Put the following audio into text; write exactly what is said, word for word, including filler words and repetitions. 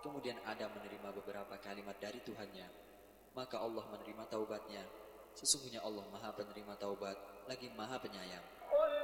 kemudian Adam menerima beberapa kalimat dari Tuhannya, maka Allah menerima taubatnya. Sesungguhnya Allah Maha Penerima Taubat lagi Maha Penyayang.